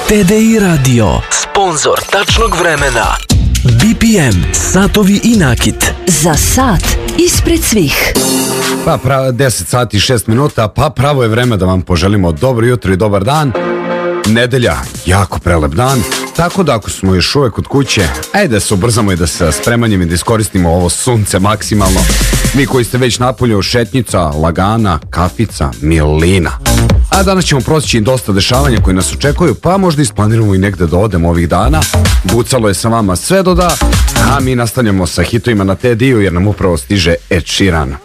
TDI Radio, sponzor tačnog vremena. BPM, satovi i nakit. Za sat ispred svih. 10 sati i 6 minuta, pa pravo je vreme da vam poželimo dobro jutro i dobar dan. Nedelja, jako prelep dan, tako da ako smo još uvek kod kuće, ajde da se ubrzamo i da se spremanjem i da iskoristimo ovo sunce maksimalno. Mi koji ste već napolju, šetnjica, lagana, kafica, milina. A danas ćemo proći dosta dešavanja koji nas očekuju, pa možda isplaniramo i negde da odemo ovih dana. Bucalo je sa vama sve do da, a mi nastavljamo sa hitovima na TDI-u jer nam upravo stiže Ed Sheeran.